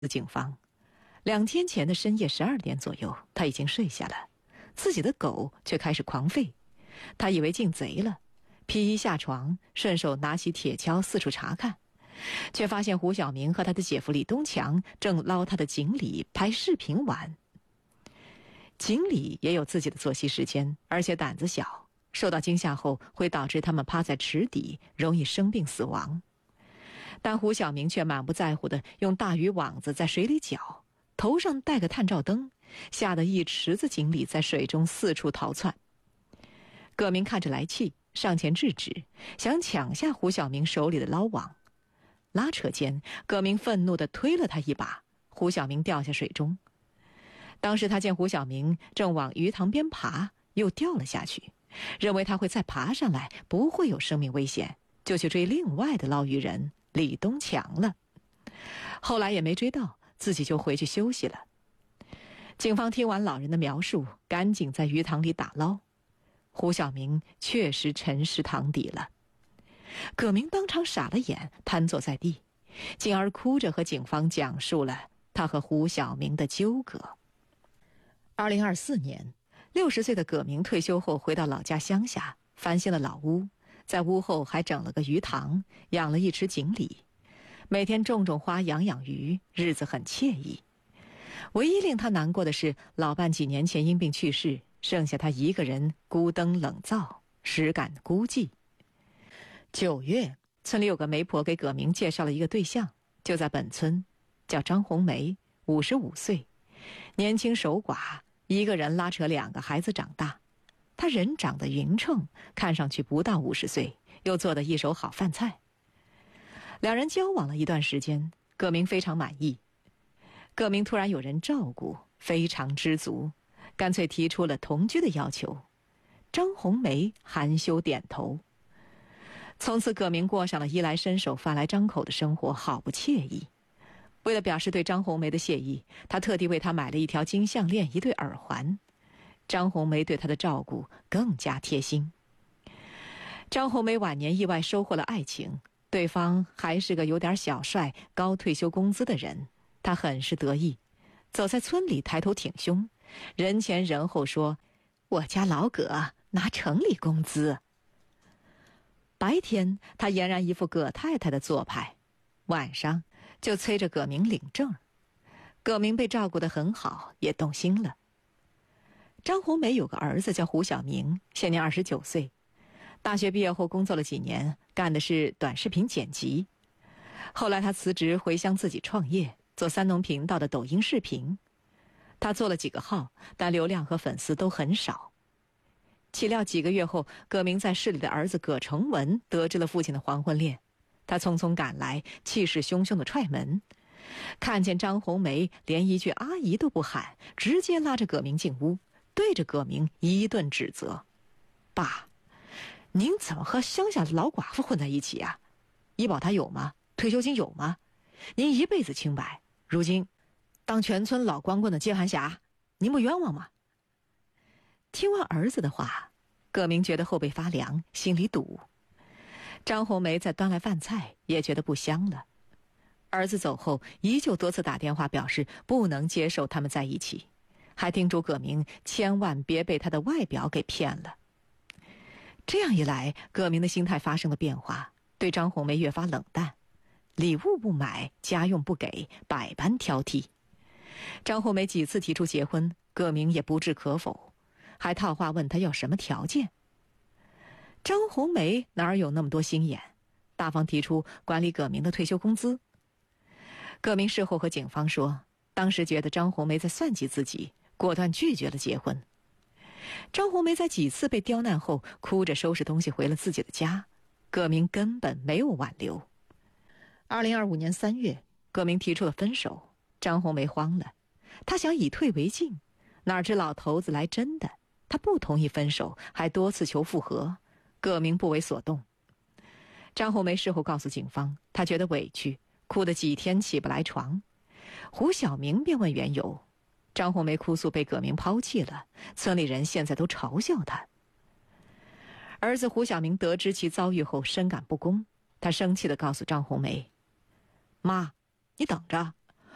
警方，2天前的深夜12点左右，他已经睡下了，自己的狗却开始狂吠。他以为进贼了，披衣下床，顺手拿起铁锹四处查看，却发现胡晓明和他的姐夫李东强正捞他的井里拍视频玩。井里也有自己的作息时间，而且胆子小，受到惊吓后会导致他们趴在池底，容易生病死亡。但胡晓明却满不在乎地用大渔网子在水里搅，头上带个探照灯，吓得一池子锦鲤在水中四处逃窜。葛明看着来气，上前制止，想抢下胡晓明手里的捞网。拉扯间，葛明愤怒地推了他一把，胡晓明掉下水中。当时他见胡晓明正往鱼塘边爬，又掉了下去，认为他会再爬上来，不会有生命危险，就去追另外的捞鱼人李东强了。后来也没追到，自己就回去休息了。警方听完老人的描述，赶紧在鱼塘里打捞。胡晓明确实沉尸塘底了。葛明当场傻了眼，瘫坐在地，进而哭着和警方讲述了他和胡晓明的纠葛。2024年，60岁的葛明退休后回到老家乡下，翻新了老屋，在屋后还整了个鱼塘，养了一池锦鲤，每天种种花，养养鱼，日子很惬意。唯一令他难过的是，老伴几年前因病去世，剩下他一个人孤灯冷灶，实感孤寂。9月，村里有个媒婆给葛明介绍了一个对象，就在本村，叫张红梅，55岁，年轻守寡，一个人拉扯2个孩子长大。他人长得匀称，看上去不到50岁，又做得一手好饭菜。2人交往了一段时间，葛明非常满意。葛明突然有人照顾，非常知足，干脆提出了同居的要求。张红梅含羞点头。从此葛明过上了衣来伸手饭来张口的生活，好不惬意。为了表示对张红梅的谢意，他特地为她买了一条金项链，一对耳环。张红梅对他的照顾更加贴心。张红梅晚年意外收获了爱情，对方还是个有点小帅、高退休工资的人，她很是得意，走在村里抬头挺胸，人前人后说：“我家老葛拿城里工资。”白天她俨然一副葛太太的做派，晚上就催着葛明领证。葛明被照顾得很好，也动心了。张红梅有个儿子叫胡晓明，现年29岁，大学毕业后工作了几年，干的是短视频剪辑。后来他辞职回乡自己创业，做三农频道的抖音视频。他做了几个号，但流量和粉丝都很少。岂料几个月后，葛明在市里的儿子葛成文得知了父亲的黄昏恋，他匆匆赶来，气势汹汹地踹门，看见张红梅连一句阿姨都不喊，直接拉着葛明进屋，对着葛明一顿指责：“爸，您怎么和乡下的老寡妇混在一起啊？医保他有吗？退休金有吗？您一辈子清白，如今当全村老光棍的接盘侠，您不冤枉吗？”听完儿子的话，葛明觉得后背发凉，心里堵。张红梅在端来饭菜，也觉得不香了。儿子走后，依旧多次打电话表示不能接受他们在一起，还叮嘱葛明千万别被他的外表给骗了。这样一来，葛明的心态发生了变化，对张红梅越发冷淡，礼物不买，家用不给，百般挑剔。张红梅几次提出结婚，葛明也不置可否，还套话问他要什么条件。张红梅哪有那么多心眼，大方提出管理葛明的退休工资。葛明事后和警方说，当时觉得张红梅在算计自己，果断拒绝了结婚。张红梅在几次被刁难后，哭着收拾东西回了自己的家，葛明根本没有挽留。2025年3月，葛明提出了分手，张红梅慌了，她想以退为进，哪知老头子来真的，他不同意分手，还多次求复合，葛明不为所动。张红梅事后告诉警方，她觉得委屈，哭得几天起不来床。胡晓明便问缘由，张红梅哭诉被葛明抛弃了，村里人现在都嘲笑她。儿子胡晓明得知其遭遇后深感不公，他生气地告诉张红梅：“妈，你等着，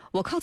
我靠